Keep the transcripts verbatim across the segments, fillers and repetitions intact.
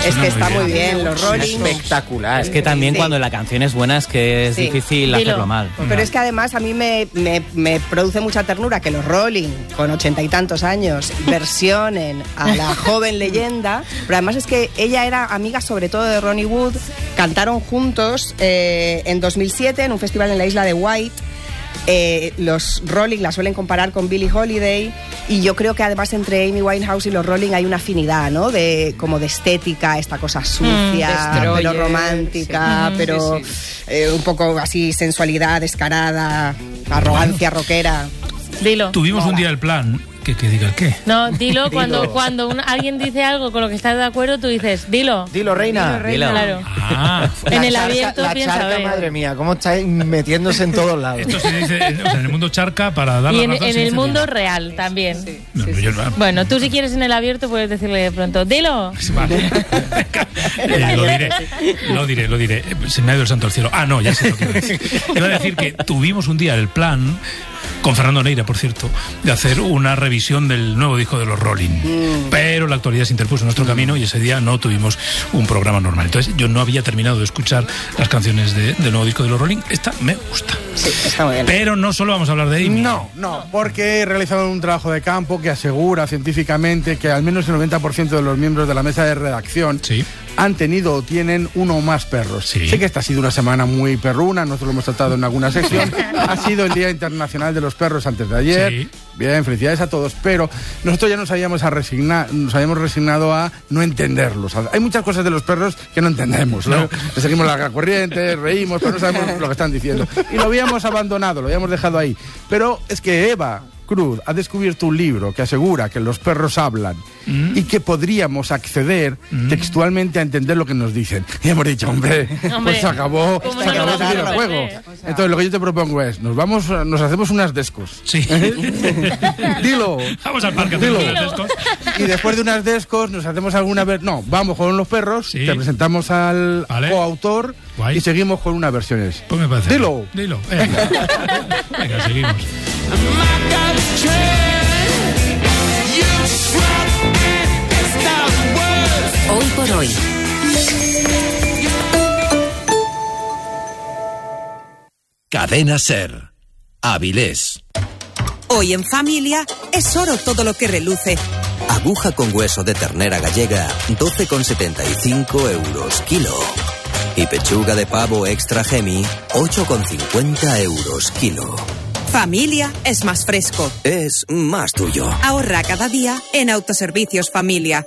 Es que está muy bien, los Rolling. Espectacular. Es que también Sí. cuando la canción es buena es que es Sí. difícil Dilo. hacerlo mal. Pero es que además a mí me, me, me produce mucha ternura que los Rolling, con ochenta y tantos años, versionen a la joven leyenda. Pero además es que ella era amiga sobre todo de Ronnie Wood. Cantaron juntos eh, en dos mil siete en un festival en la isla de White. Eh, los Rolling la suelen comparar con Billie Holiday y yo creo que además entre Amy Winehouse y los Rolling hay una afinidad, ¿no? De como de estética, esta cosa sucia, Mm, pero Destroyer, romántica, sí. pero Sí, sí. eh, un poco así sensualidad descarada, arrogancia rockera. Dilo. Tuvimos un día el plan, que, que diga el qué. No, dilo cuando, cuando un- alguien dice algo con lo que estás de acuerdo, tú dices, dilo. Dilo, reina. Dilo. Claro. Ah, En La el charca- abierto, la piensa, charca, a ver. madre mía, cómo estáis metiéndose en todos lados. esto se dice, o sea, en el mundo charca para dar Y la en, razón en se el dice mundo dilo. real también. Sí, No, sí, pero sí. yo- Bueno, tú si quieres en el abierto puedes decirle de pronto, dilo. Vale. Eh, lo diré, lo diré, lo diré. Se me ha ido el santo al cielo. Ah, no, ya sé lo que iba a decir. Iba a decir que tuvimos un día el plan, con Fernando Neira, por cierto, de hacer una revisión del nuevo disco de los Rolling. Pero la actualidad se interpuso en nuestro camino y ese día no tuvimos un programa normal. Entonces yo no había terminado de escuchar las canciones de- del nuevo disco de los Rolling. Esta me gusta. Sí, está muy bien. Pero no solo vamos a hablar de Amy. No, no, porque he realizado un trabajo de campo que asegura científicamente que al menos el noventa por ciento de los miembros de la mesa de redacción Sí. han tenido o tienen uno o más perros. Sí. Sé que esta ha sido una semana muy perruna, nosotros lo hemos tratado en alguna sección. Ha sido el Día Internacional de los Perros antes de ayer. Sí. Bien, felicidades a todos, pero nosotros ya nos habíamos, a resigna- nos habíamos resignado a no entenderlos. Hay muchas cosas de los perros que no entendemos, ¿no? Le seguimos la corriente, reímos, pero no sabemos lo que están diciendo. Y lo habíamos abandonado, lo habíamos dejado ahí. Pero es que Eva Cruz ha descubierto un libro que asegura que los perros hablan Mm. y que podríamos acceder Mm. textualmente a entender lo que nos dicen. Y hemos dicho, hombre, Hombre, pues se acabó, ¿cómo se no acabó lo ese vamos a videojuego. entender? Entonces lo que yo te propongo es, nos vamos, nos hacemos unas descos. Sí. Dilo. Vamos al parque a Dilo. hacer unas descos. Y después de unas descos nos hacemos alguna vez. No, vamos con los perros, Sí. te presentamos al Vale. coautor Guay. y seguimos con unas versiones. Pues me parece. Dilo. Dilo. Venga, Venga seguimos. Hoy por hoy. Cadena Ser. Avilés. Hoy en familia es oro todo lo que reluce. Aguja con hueso de ternera gallega, doce con setenta y cinco euros kilo. Y pechuga de pavo extra gemi, ocho con cincuenta euros kilo. Familia es más fresco. Es más tuyo. Ahorra cada día en Autoservicios Familia.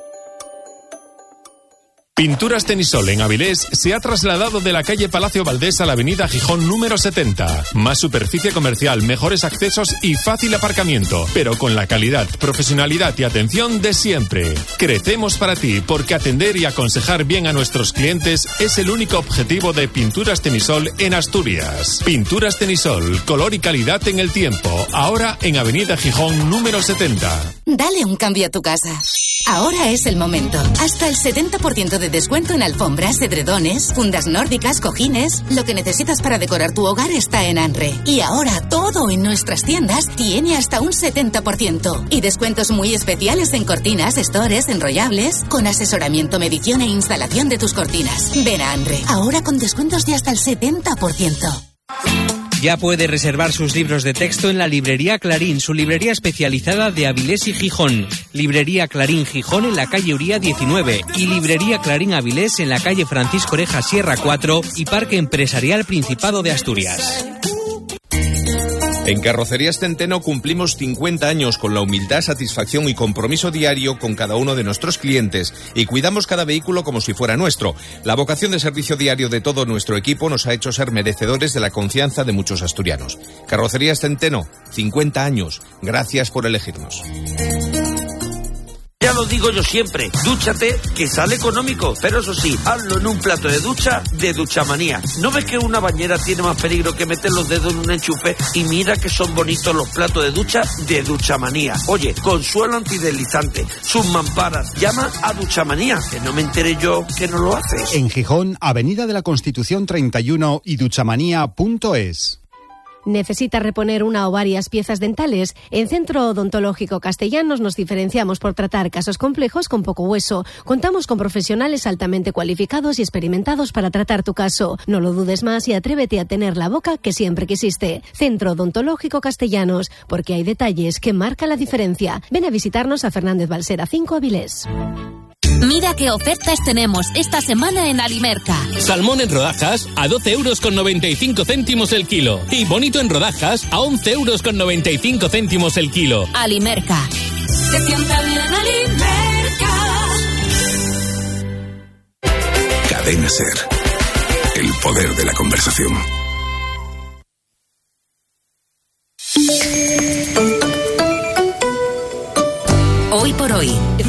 Pinturas Tenisol en Avilés se ha trasladado de la calle Palacio Valdés a la avenida Gijón número setenta. Más superficie comercial, mejores accesos y fácil aparcamiento, pero con la calidad, profesionalidad y atención de siempre. Crecemos para ti porque atender y aconsejar bien a nuestros clientes es el único objetivo de Pinturas Tenisol en Asturias. Pinturas Tenisol, color y calidad en el tiempo. Ahora en avenida Gijón número setenta. Dale un cambio a tu casa. Ahora es el momento. Hasta el setenta por ciento de descuento en alfombras, edredones, fundas nórdicas, cojines. Lo que necesitas para decorar tu hogar está en Anre. Y ahora todo en nuestras tiendas tiene hasta un setenta por ciento. Y descuentos muy especiales en cortinas, estores, enrollables, con asesoramiento, medición e instalación de tus cortinas. Ven a Anre. Ahora con descuentos de hasta el setenta por ciento. Ya puede reservar sus libros de texto en la Librería Clarín, su librería especializada de Avilés y Gijón. Librería Clarín Gijón en la calle Uría diecinueve y Librería Clarín Avilés en la calle Francisco Oreja Sierra cuatro y Parque Empresarial Principado de Asturias. En Carrocerías Centeno cumplimos cincuenta años con la humildad, satisfacción y compromiso diario con cada uno de nuestros clientes y cuidamos cada vehículo como si fuera nuestro. La vocación de servicio diario de todo nuestro equipo nos ha hecho ser merecedores de la confianza de muchos asturianos. Carrocerías Centeno, cincuenta años. Gracias por elegirnos. Ya lo digo yo siempre, dúchate que sale económico, pero eso sí, hazlo en un plato de ducha de Duchamanía. ¿No ves que una bañera tiene más peligro que meter los dedos en un enchufe? Y mira que son bonitos los platos de ducha de Duchamanía. Oye, con suelo antideslizante, sus mamparas, llama a Duchamanía, que no me enteré yo que no lo haces. En Gijón, Avenida de la Constitución treinta y uno y duchamanía punto es. ¿Necesita reponer una o varias piezas dentales? En Centro Odontológico Castellanos nos diferenciamos por tratar casos complejos con poco hueso. Contamos con profesionales altamente cualificados y experimentados para tratar tu caso. No lo dudes más y atrévete a tener la boca que siempre quisiste. Centro Odontológico Castellanos, porque hay detalles que marcan la diferencia. Ven a visitarnos a Fernández Balsera cinco, Avilés. Mira qué ofertas tenemos esta semana en Alimerca. Salmón en rodajas a doce euros con noventa y cinco céntimos el kilo. Y bonito en rodajas a once euros con noventa y cinco céntimos el kilo. Alimerca. Se sienta bien Alimerca. Cadena Ser. El poder de la conversación. Hoy por hoy.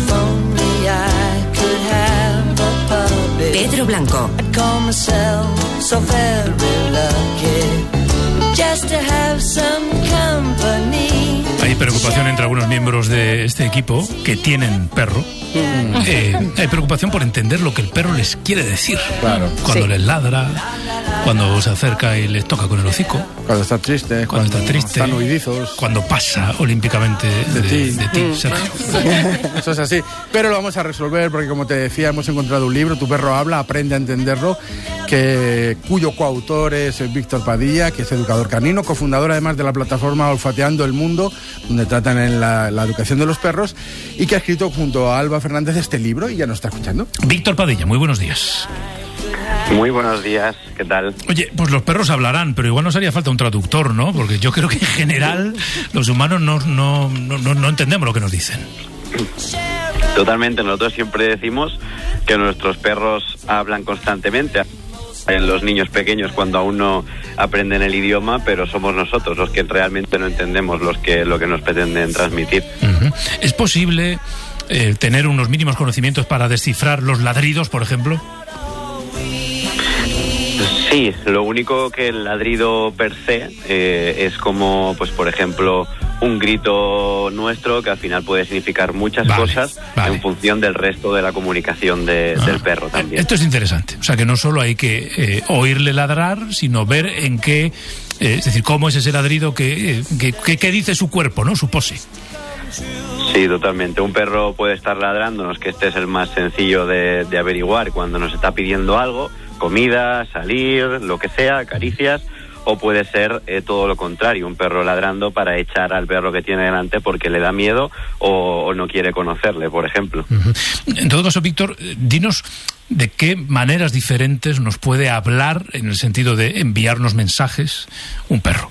Pedro Blanco. Hay preocupación entre algunos miembros de este equipo que tienen perro. Eh, hay preocupación por entender lo que el perro les quiere decir. Claro. Cuando Sí. les ladra, cuando se acerca y les toca con el hocico. Cuando está triste, Cuando, está triste. están huidizos. Cuando pasa olímpicamente de, De ti. de ti, Mm. Sergio. Eso es así. Pero lo vamos a resolver porque, como te decía, hemos encontrado un libro, Tu perro habla, aprende a entenderlo, que, cuyo coautor es Víctor Padilla, que es educador canino, cofundador además de la plataforma Olfateando el Mundo, donde tratan en la, la educación de los perros, y que ha escrito junto a Alba Fernández este libro y ya nos está escuchando. Víctor Padilla, muy buenos días. Muy buenos días, ¿qué tal? Oye, pues los perros hablarán, pero igual nos haría falta un traductor, ¿no? Porque yo creo que en general los humanos no, no, no, no entendemos lo que nos dicen. Totalmente, nosotros siempre decimos que nuestros perros hablan constantemente. En los niños pequeños cuando aún no aprenden el idioma, pero somos nosotros los que realmente no entendemos los que, lo que nos pretenden transmitir. Uh-huh. ¿Es posible eh, tener unos mínimos conocimientos para descifrar los ladridos, por ejemplo? Sí, lo único que el ladrido per se eh, es como, pues por ejemplo, un grito nuestro que al final puede significar muchas Vale, cosas vale. en función del resto de la comunicación de- Ah. del perro también. Esto es interesante. O sea, que no solo hay que eh, oírle ladrar, sino ver en qué, eh, es decir, cómo es ese ladrido, que, eh, que, que- que dice su cuerpo, ¿no? Su pose. Sí, totalmente. Un perro puede estar ladrándonos, que este es el más sencillo de, de averiguar cuando nos está pidiendo algo, comida, salir, lo que sea, caricias, o puede ser eh, todo lo contrario, un perro ladrando para echar al perro que tiene delante porque le da miedo o, o no quiere conocerle, por ejemplo. Ujú. En todo caso, Víctor, eh, dinos de qué maneras diferentes nos puede hablar en el sentido de enviarnos mensajes un perro.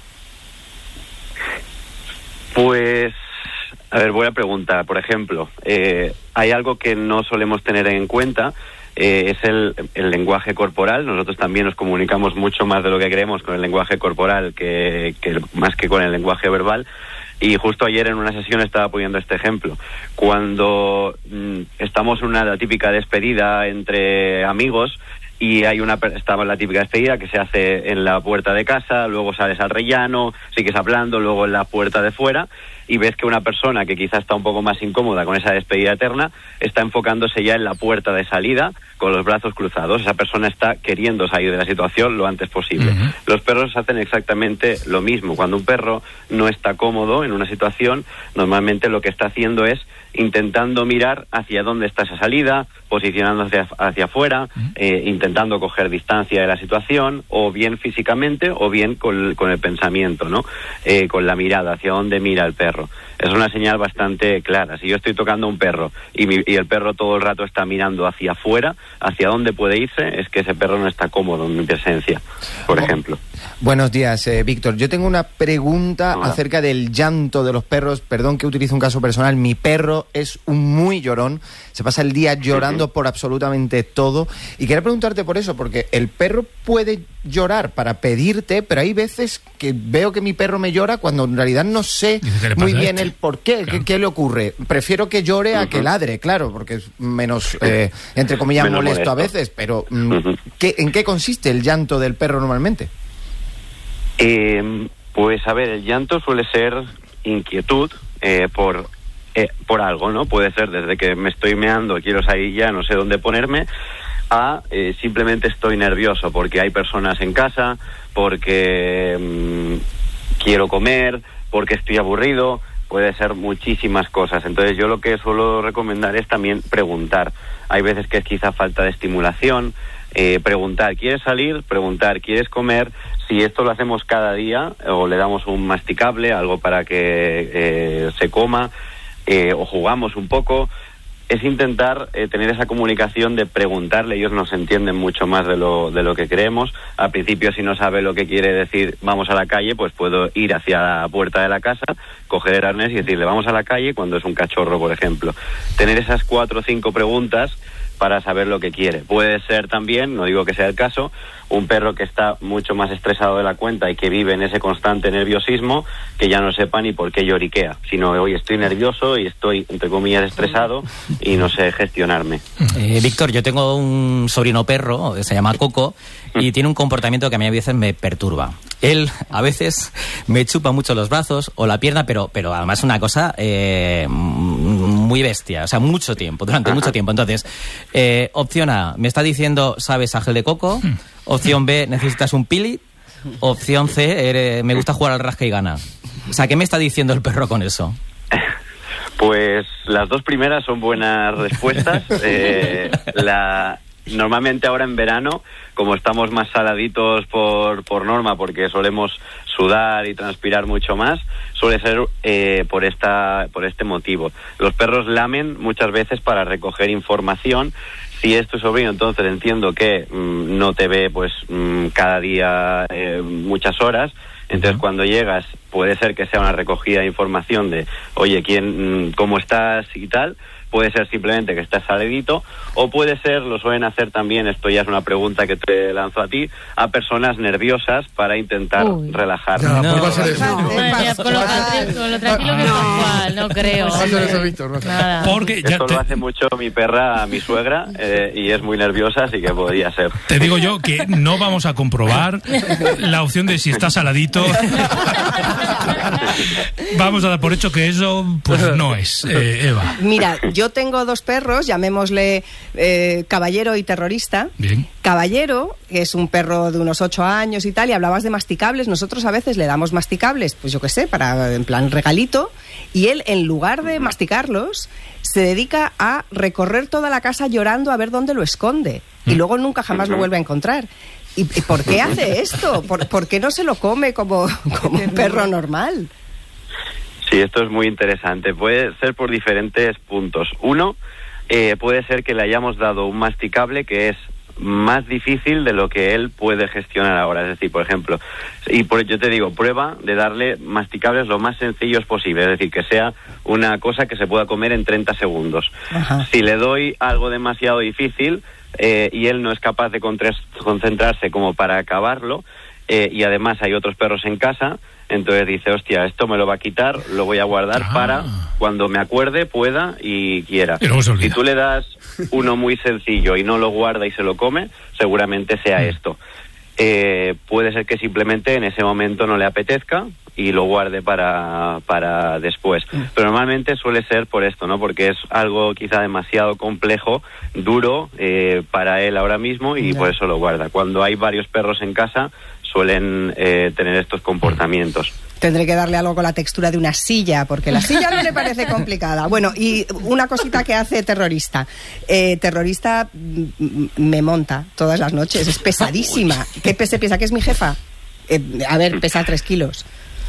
Pues, a ver, buena pregunta. Por ejemplo, eh, hay algo que no solemos tener en cuenta, eh, es el, el lenguaje corporal. Nosotros también nos comunicamos mucho más de lo que creemos con el lenguaje corporal que, que más que con el lenguaje verbal. Y justo ayer en una sesión estaba poniendo este ejemplo. Cuando mm, estamos en una la típica despedida entre amigos y hay una per- estaba la típica despedida que se hace en la puerta de casa, luego sales al rellano, sigues hablando, luego en la puerta de fuera, y ves que una persona que quizá está un poco más incómoda con esa despedida eterna está enfocándose ya en la puerta de salida con los brazos cruzados. Esa persona está queriendo salir de la situación lo antes posible. Uh-huh. Los perros hacen exactamente lo mismo. Cuando un perro no está cómodo en una situación, normalmente lo que está haciendo es intentando mirar hacia dónde está esa salida, posicionándose hacia, hacia afuera, eh, intentando coger distancia de la situación, o bien físicamente o bien con, con el pensamiento, ¿no? Eh, con la mirada, hacia dónde mira el perro. Es una señal bastante clara. Si yo estoy tocando a un perro y, mi, y el perro todo el rato está mirando hacia afuera, hacia dónde puede irse, es que ese perro no está cómodo en mi presencia, por ejemplo. Buenos días, eh, Víctor. Yo tengo una pregunta Hola. acerca del llanto de los perros. Perdón que utilice un caso personal. Mi perro es un muy llorón. Se pasa el día llorando por absolutamente todo. Y quería preguntarte por eso, porque el perro puede llorar para pedirte, pero hay veces que veo que mi perro me llora cuando en realidad no sé ¿qué le pasa muy a bien este? el por qué. Claro. ¿Qué, qué le ocurre? Prefiero que llore a que ladre, claro, porque es menos, eh, entre comillas, Menos molesto, a molesto. veces. Pero mm, ¿qué, ¿en qué consiste el llanto del perro normalmente? Eh, pues a ver, el llanto suele ser inquietud eh, por eh, por algo, ¿no? Puede ser desde que me estoy meando, quiero salir ya, no sé dónde ponerme, a eh, simplemente estoy nervioso porque hay personas en casa, porque mm, quiero comer, porque estoy aburrido, puede ser muchísimas cosas. Entonces yo lo que suelo recomendar es también preguntar. Hay veces que es quizá falta de estimulación, eh, preguntar, ¿quieres salir? Preguntar, ¿quieres comer? Si esto lo hacemos cada día o le damos un masticable, algo para que eh, se coma, eh, o jugamos un poco, es intentar eh, tener esa comunicación de preguntarle. Ellos nos entienden mucho más de lo, de lo que creemos. Al principio, si no sabe lo que quiere decir vamos a la calle, pues puedo ir hacia la puerta de la casa, coger el arnés y decirle vamos a la calle cuando es un cachorro, por ejemplo. Tener esas cuatro o cinco preguntas para saber lo que quiere. Puede ser también, no digo que sea el caso, un perro que está mucho más estresado de la cuenta y que vive en ese constante nerviosismo, que ya no sepa ni por qué lloriquea, sino hoy estoy nervioso y estoy, entre comillas, estresado y no sé gestionarme. Eh, Víctor, yo tengo un sobrino perro, se llama Coco, y tiene un comportamiento que a mí a veces me perturba. Él a veces me chupa mucho los brazos o la pierna, pero, pero además una cosa eh, muy bestia, o sea, mucho tiempo, durante mucho tiempo. Entonces, eh, opción A, me está diciendo, ¿sabes a gel de coco? Opción B, necesitas un pili. Opción C, eres, me gusta jugar al rasca y gana. O sea, ¿qué me está diciendo el perro con eso? Pues las dos primeras son buenas respuestas. Eh, la, normalmente ahora en verano, como estamos más saladitos por, por norma, porque solemos sudar y transpirar mucho más, suele ser eh, por esta por este motivo. Los perros lamen muchas veces para recoger información. Si es tu sobrino, entonces entiendo que mmm, no te ve pues mmm, cada día eh, muchas horas. Entonces, uh-huh. cuando llegas, puede ser que sea una recogida de información de, oye, quién, cómo estás y tal. Puede ser simplemente que estás saledito, o puede ser, lo suelen hacer también, esto ya es una pregunta que te lanzo a ti, a personas nerviosas para intentar Uy. relajar. No, no, va a ser eso. No, no, no, con, lo tranquilo, con lo tranquilo que es igual, no creo. Va a ser eso, Víctor. No Nada. Porque ya Esto te... lo hace mucho mi perra, mi suegra, eh, y es muy nerviosa, así que podría ser. Te digo yo que no vamos a comprobar la opción de si está saladito. Vamos a dar por hecho que eso pues no es, eh, Eva. Mira, yo tengo dos perros, llamémosle eh, Caballero y Terrorista. Bien. Caballero, que es un perro de unos ocho años y tal, y hablabas de masticables. Nosotros a veces le damos masticables, pues yo qué sé, para en plan regalito, y él, en lugar de masticarlos, se dedica a recorrer toda la casa llorando a ver dónde lo esconde, y luego nunca jamás lo vuelve a encontrar. ¿Y por qué hace esto? ¿Por, ¿por qué no se lo come como, como un perro normal? Sí, esto es muy interesante. Puede ser por diferentes puntos. Uno, eh, puede ser que le hayamos dado un masticable que es más difícil de lo que él puede gestionar ahora. Es decir, por ejemplo, y por, yo te digo, prueba de darle masticables lo más sencillos posible. Es decir, que sea una cosa que se pueda comer en treinta segundos. Ajá. Si le doy algo demasiado difícil eh, y él no es capaz de concentrarse como para acabarlo, eh, y además hay otros perros en casa, entonces dice, hostia, esto me lo va a quitar, lo voy a guardar ah. para cuando me acuerde, pueda y quiera. Y si tú le das uno muy sencillo y no lo guarda y se lo come, seguramente sea mm. esto. Eh, puede ser que simplemente en ese momento no le apetezca y lo guarde para, para después. Mm. Pero normalmente suele ser por esto, ¿no? Porque es algo quizá demasiado complejo, duro eh, para él ahora mismo y no. por eso lo guarda. Cuando hay varios perros en casa, suelen eh, tener estos comportamientos. Tendré que darle algo con la textura de una silla, porque la silla no le parece complicada. Bueno, y una cosita que hace Terrorista. Eh, terrorista m- me monta todas las noches, es pesadísima. ¿Qué se piensa? ¿Que es mi jefa? Eh, a ver, pesa tres kilos.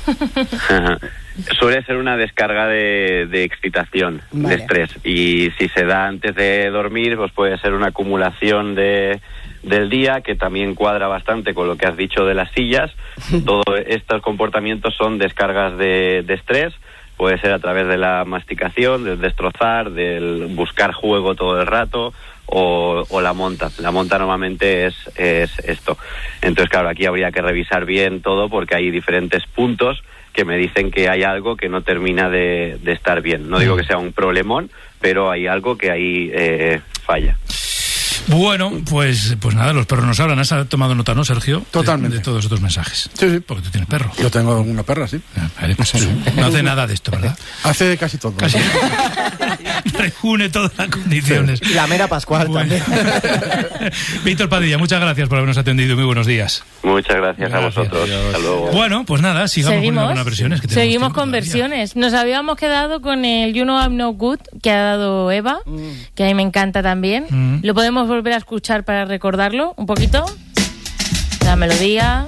Suele ser una descarga de, de excitación, vale. de estrés. Y si se da antes de dormir, pues puede ser una acumulación de... del día, que también cuadra bastante con lo que has dicho de las sillas. Todos estos comportamientos son descargas de, de estrés, puede ser a través de la masticación, del destrozar, del buscar juego todo el rato, o, o la monta. La monta normalmente es, es esto. Entonces, claro, aquí habría que revisar bien todo, porque hay diferentes puntos que me dicen que hay algo que no termina de, de estar bien. No digo que sea un problemón, pero hay algo que ahí eh, falla. Bueno, pues pues nada, los perros nos hablan. ¿Has tomado nota, no, Sergio? Totalmente. De, de todos estos mensajes. Sí, sí. Porque tú tienes perro. Yo tengo una perra, sí. Vale, pues sí. No hace nada de esto, ¿verdad? Hace casi todo. Casi. reúne todas las condiciones. Y la mera Pascual bueno. también. Víctor Padilla, muchas gracias por habernos atendido. Muy buenos días. Muchas gracias, gracias. a vosotros. Hasta luego. Bueno, pues nada, sigamos ¿Seguimos? con algunas versiones. Que Seguimos con todavía. versiones. Nos habíamos quedado con el You Know I'm No Good que ha dado Eva, mm. que a mí me encanta también. Mm. Lo podemos volver a escuchar para recordarlo un poquito. La melodía.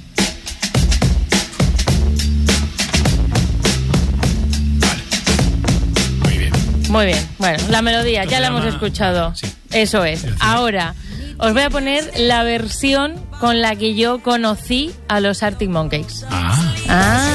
Muy bien, bueno, la melodía ya la hemos escuchado. Sí. Eso es. Ahora os voy a poner la versión con la que yo conocí a los Arctic Monkeys. Ah. Ah.